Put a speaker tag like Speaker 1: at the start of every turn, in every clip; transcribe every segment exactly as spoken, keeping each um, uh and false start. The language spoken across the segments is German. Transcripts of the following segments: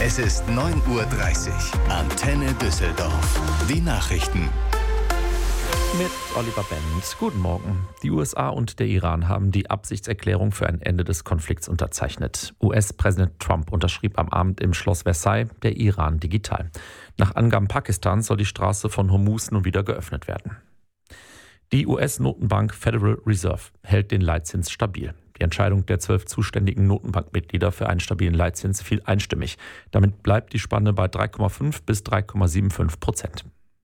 Speaker 1: Es ist neun Uhr dreißig. Antenne Düsseldorf. Die Nachrichten.
Speaker 2: Mit Oliver Benz. Guten Morgen. Die U S A und der Iran haben die Absichtserklärung für ein Ende des Konflikts unterzeichnet. U S-Präsident Trump unterschrieb am Abend im Schloss Versailles, der Iran digital. Nach Angaben Pakistans soll die Straße von Hormuz nun wieder geöffnet werden. Die U S-Notenbank Federal Reserve hält den Leitzins stabil. Die Entscheidung der zwölf zuständigen Notenbankmitglieder für einen stabilen Leitzins fiel einstimmig. Damit bleibt die Spanne bei drei Komma fünf bis drei Komma fünfundsiebzig Prozent.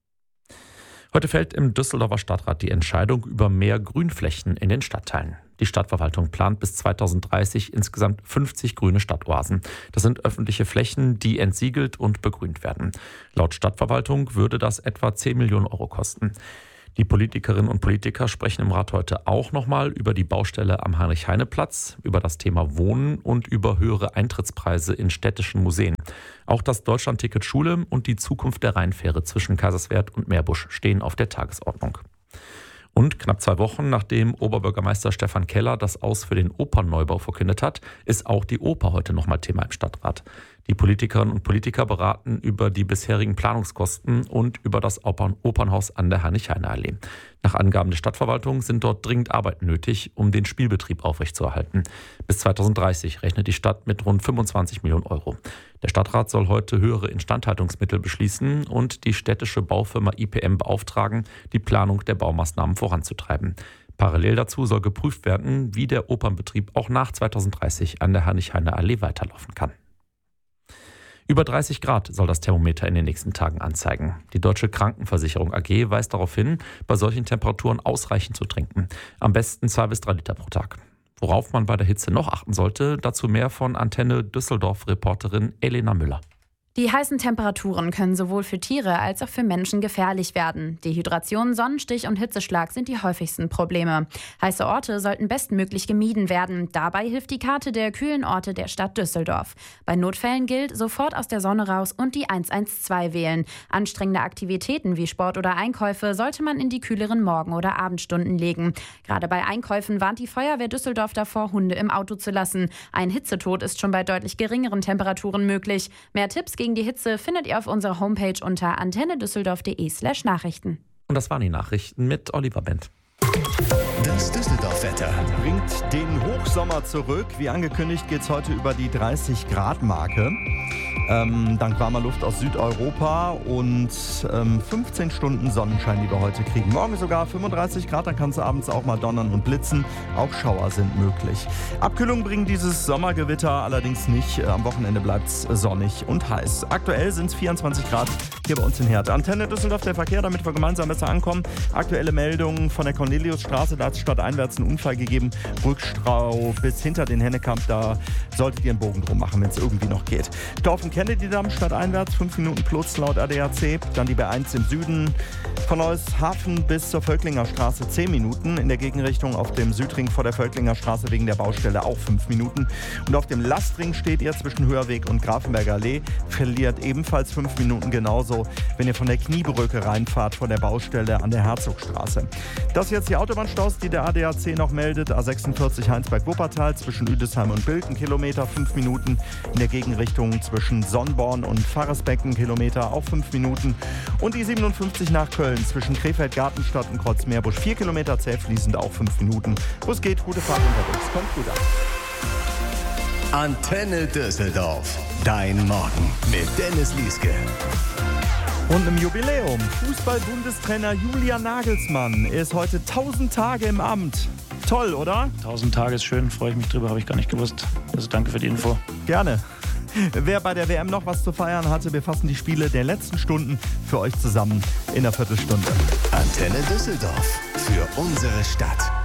Speaker 2: Heute fällt im Düsseldorfer Stadtrat die Entscheidung über mehr Grünflächen in den Stadtteilen. Die Stadtverwaltung plant bis zweitausenddreißig insgesamt fünfzig grüne Stadtoasen. Das sind öffentliche Flächen, die entsiegelt und begrünt werden. Laut Stadtverwaltung würde das etwa zehn Millionen Euro kosten. Die Politikerinnen und Politiker sprechen im Rat heute auch nochmal über die Baustelle am Heinrich-Heine-Platz, über das Thema Wohnen und über höhere Eintrittspreise in städtischen Museen. Auch das Deutschlandticket Schule und die Zukunft der Rheinfähre zwischen Kaiserswerth und Meerbusch stehen auf der Tagesordnung. Und knapp zwei Wochen nachdem Oberbürgermeister Stefan Keller das Aus für den Opernneubau verkündet hat, ist auch die Oper heute nochmal Thema im Stadtrat. Die Politikerinnen und Politiker beraten über die bisherigen Planungskosten und über das Opern- Opernhaus an der Heinrich-Heine-Allee. Nach Angaben der Stadtverwaltung sind dort dringend Arbeiten nötig, um den Spielbetrieb aufrechtzuerhalten. Bis zweitausenddreißig rechnet die Stadt mit rund fünfundzwanzig Millionen Euro. Der Stadtrat soll heute höhere Instandhaltungsmittel beschließen und die städtische Baufirma I P M beauftragen, die Planung der Baumaßnahmen voranzutreiben. Parallel dazu soll geprüft werden, wie der Opernbetrieb auch nach zweitausenddreißig an der Heinrich-Heine-Allee weiterlaufen kann. Über dreißig Grad soll das Thermometer in den nächsten Tagen anzeigen. Die Deutsche Krankenversicherung A G weist darauf hin, bei solchen Temperaturen ausreichend zu trinken. Am besten zwei bis drei Liter pro Tag. Worauf man bei der Hitze noch achten sollte, dazu mehr von Antenne Düsseldorf-Reporterin Elena Müller.
Speaker 3: Die heißen Temperaturen können sowohl für Tiere als auch für Menschen gefährlich werden. Dehydration, Sonnenstich und Hitzeschlag sind die häufigsten Probleme. Heiße Orte sollten bestmöglich gemieden werden. Dabei hilft die Karte der kühlen Orte der Stadt Düsseldorf. Bei Notfällen gilt, sofort aus der Sonne raus und die eins eins zwei wählen. Anstrengende Aktivitäten wie Sport oder Einkäufe sollte man in die kühleren Morgen- oder Abendstunden legen. Gerade bei Einkäufen warnt die Feuerwehr Düsseldorf davor, Hunde im Auto zu lassen. Ein Hitzetod ist schon bei deutlich geringeren Temperaturen möglich. Mehr Tipps gegen die Hitze findet ihr auf unserer Homepage unter antennedüsseldorf.de slash Nachrichten.
Speaker 2: Und das waren die Nachrichten mit Oliver Benz.
Speaker 1: Das Düsseldorf-Wetter
Speaker 4: bringt den Hochsommer zurück. Wie angekündigt geht es heute über die dreißig Grad Marke. Ähm, dank warmer Luft aus Südeuropa und ähm, fünfzehn Stunden Sonnenschein, die wir heute kriegen. Morgen sogar fünfunddreißig Grad, dann kann es abends auch mal donnern und blitzen. Auch Schauer sind möglich. Abkühlung bringt dieses Sommergewitter allerdings nicht. Am Wochenende bleibt es sonnig und heiß. Aktuell sind es vierundzwanzig Grad hier bei uns in Herd. Antenne Düsseldorf, der Verkehr, damit wir gemeinsam besser ankommen. Aktuelle Meldungen von der Corneliusstraße, da hat es stadteinwärts einen Unfall gegeben. Rückstau bis hinter den Hennekamp, da solltet ihr einen Bogen drum machen, wenn es irgendwie noch geht. Stau auf dem Kennedy-Damm stadteinwärts, fünf Minuten plus laut A D A C. Dann die B eins im Süden von Neuhafen bis zur Völklinger Straße zehn Minuten. In der Gegenrichtung auf dem Südring vor der Völklinger Straße wegen der Baustelle auch fünf Minuten. Und auf dem Lastring steht ihr zwischen Höherweg und Grafenberger Allee. Verliert ebenfalls fünf Minuten, genauso wenn ihr von der Kniebrücke reinfahrt vor der Baustelle an der Herzogstraße. Das jetzt die Autobahnstaus, die der A D A C noch meldet. A sechsundvierzig Heinsberg-Wuppertal zwischen Üdesheim und Bilk, ein Kilometer, fünf Minuten. In der Gegenrichtung zwischen Sonnborn und Pfarrersbecken, Kilometer, auch fünf Minuten. Und die siebenundfünfzig nach Köln zwischen Krefeld, Gartenstadt und Kreuzmeerbusch, vier Kilometer zäh fließend, auch fünf Minuten. Wo es geht, gute Fahrt unterwegs. Kommt gut an.
Speaker 1: Antenne Düsseldorf. Dein Morgen mit Dennis Lieske.
Speaker 4: Und im Jubiläum. Fußball-Bundestrainer Julian Nagelsmann ist heute tausend Tage im Amt. Toll, oder?
Speaker 5: tausend Tage ist schön, freue ich mich drüber, habe ich gar nicht gewusst. Also danke für die Info.
Speaker 4: Gerne. Wer bei der W M noch was zu feiern hatte, wir fassen die Spiele der letzten Stunden für euch zusammen in einer Viertelstunde.
Speaker 1: Antenne Düsseldorf. Für unsere Stadt.